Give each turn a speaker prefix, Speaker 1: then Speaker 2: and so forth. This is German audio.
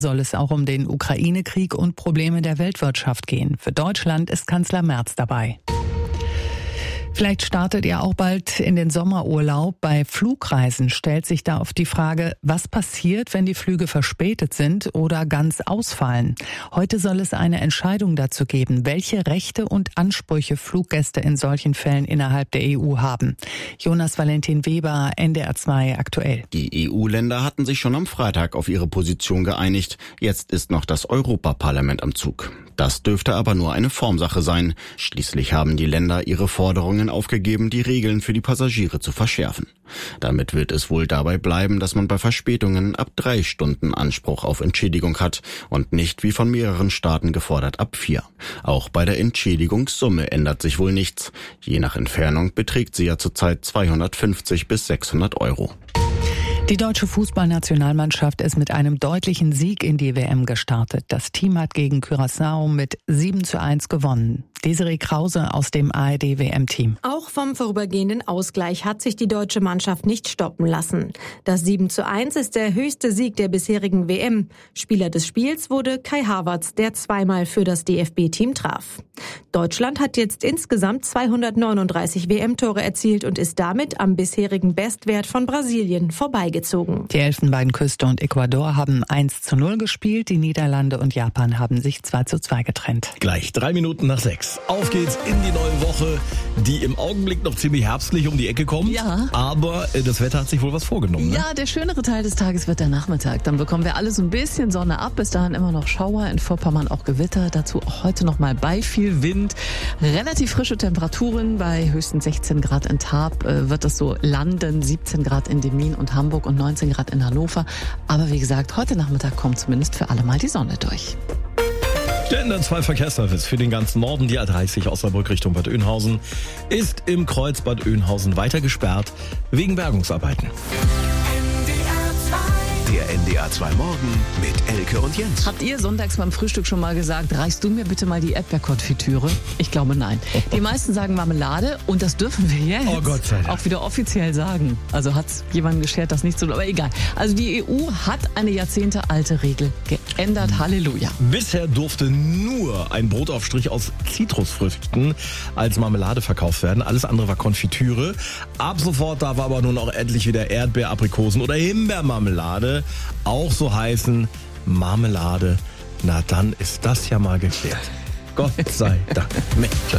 Speaker 1: Soll es auch um den Ukraine-Krieg und Probleme der Weltwirtschaft gehen. Für Deutschland ist Kanzler Merz dabei. Vielleicht startet ihr auch bald in den Sommerurlaub. Bei Flugreisen stellt sich da oft die Frage, was passiert, wenn die Flüge verspätet sind oder ganz ausfallen? Heute soll es eine Entscheidung dazu geben, welche Rechte und Ansprüche Fluggäste in solchen Fällen innerhalb der EU haben. Jonas Valentin Weber, NDR 2 aktuell.
Speaker 2: Die EU-Länder hatten sich schon am Freitag auf ihre Position geeinigt. Jetzt ist noch das Europaparlament am Zug. Das dürfte aber nur eine Formsache sein. Schließlich haben die Länder ihre Forderungen aufgegeben, die Regeln für die Passagiere zu verschärfen. Damit wird es wohl dabei bleiben, dass man bei Verspätungen ab 3 Stunden Anspruch auf Entschädigung hat und nicht wie von mehreren Staaten gefordert ab 4. Auch bei der Entschädigungssumme ändert sich wohl nichts. Je nach Entfernung beträgt sie ja zurzeit 250 bis 600 Euro.
Speaker 1: Die deutsche Fußballnationalmannschaft ist mit einem deutlichen Sieg in die WM gestartet. Das Team hat gegen Curaçao mit 7:1 gewonnen. Desiree Krause aus dem ARD-WM-Team.
Speaker 3: Auch vom vorübergehenden Ausgleich hat sich die deutsche Mannschaft nicht stoppen lassen. Das 7:1 ist der höchste Sieg der bisherigen WM. Spieler des Spiels wurde Kai Havertz, der zweimal für das DFB-Team traf. Deutschland hat jetzt insgesamt 239 WM-Tore erzielt und ist damit am bisherigen Bestwert von Brasilien vorbeigezogen.
Speaker 1: Die Elfenbeinküste und Ecuador haben 1:0 gespielt. Die Niederlande und Japan haben sich 2:2 getrennt.
Speaker 4: Gleich 3 Minuten nach 6. Auf geht's in die neue Woche, die im Augenblick noch ziemlich herbstlich um die Ecke kommt.
Speaker 5: Ja.
Speaker 4: Aber das Wetter hat sich wohl was vorgenommen. Ne?
Speaker 5: Ja, der schönere Teil des Tages wird der Nachmittag. Dann bekommen wir alle so ein bisschen Sonne ab. Bis dahin immer noch Schauer, in Vorpommern auch Gewitter. Dazu auch heute noch mal bei viel Wind. Relativ frische Temperaturen. Bei höchstens 16 Grad in Tarp wird es so landen. 17 Grad in Demmin und Hamburg und 19 Grad in Hannover. Aber wie gesagt, heute Nachmittag kommt zumindest für alle mal die Sonne durch.
Speaker 4: Der NDR 2 Verkehrsservice für den ganzen Norden, die A30 Osnabrück Richtung Bad Oeynhausen, ist im Kreuz Bad Oeynhausen weiter gesperrt wegen Bergungsarbeiten.
Speaker 6: Der NDR 2 Morgen mit Elke und Jens.
Speaker 5: Habt ihr sonntags beim Frühstück schon mal gesagt, reichst du mir bitte mal die Erdbeerkonfitüre? Ich glaube nein. Die meisten sagen Marmelade und das dürfen wir jetzt
Speaker 4: Gott sei Dank.
Speaker 5: auch wieder offiziell sagen. Also hat es jemandem geschert, das nicht so, aber egal. Also die EU hat eine jahrzehntealte Regel geändert. Halleluja.
Speaker 4: Bisher durfte nur ein Brotaufstrich aus Zitrusfrüchten als Marmelade verkauft werden. Alles andere war Konfitüre. Ab sofort darf aber nun auch endlich wieder Erdbeer, Aprikosen oder Himbeermarmelade auch so heißen Marmelade. Na dann ist das ja mal geklärt. Gott sei Dank. Mensch.